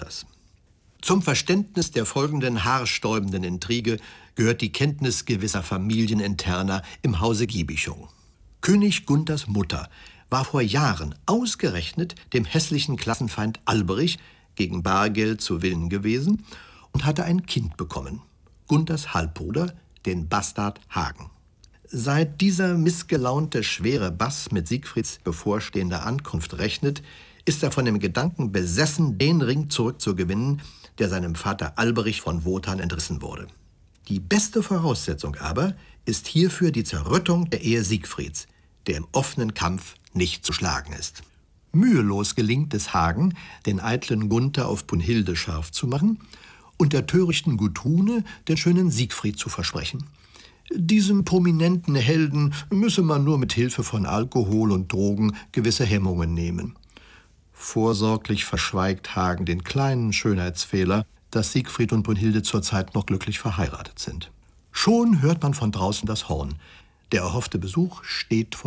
Vaters. Zum Verständnis der folgenden haarsträubenden Intrige gehört die Kenntnis gewisser Familieninterner im Hause Gibichung. König Gunthers Mutter war vor Jahren ausgerechnet dem hässlichen Klassenfeind Alberich gegen Bargeld zu Willen gewesen und hatte ein Kind bekommen, Gunthers Halbbruder, den Bastard Hagen. Seit dieser missgelaunte schwere Bass mit Siegfrieds bevorstehender Ankunft rechnet, ist er von dem Gedanken besessen, den Ring zurückzugewinnen, der seinem Vater Alberich von Wotan entrissen wurde. Die beste Voraussetzung aber ist hierfür die Zerrüttung der Ehe Siegfrieds, der im offenen Kampf nicht zu schlagen ist. Mühelos gelingt es Hagen, den eitlen Gunther auf Brunhilde scharf zu machen und der törichten Gudrune den schönen Siegfried zu versprechen. Diesem prominenten Helden müsse man nur mit Hilfe von Alkohol und Drogen gewisse Hemmungen nehmen. Vorsorglich verschweigt Hagen den kleinen Schönheitsfehler, dass Siegfried und Brunhilde zurzeit noch glücklich verheiratet sind. Schon hört man von draußen das Horn. Der erhoffte Besuch steht vor